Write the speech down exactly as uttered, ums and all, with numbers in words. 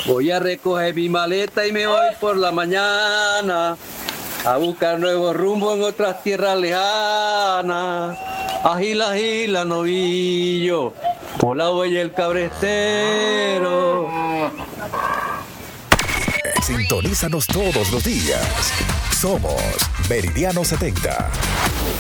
Voy a recoger mi maleta y me voy por la mañana a buscar nuevos rumbos en otras tierras lejanas. Agila, agila, novillo, por la huella el cabrestero. Sintonízanos todos los días. Somos Meridiano setenta.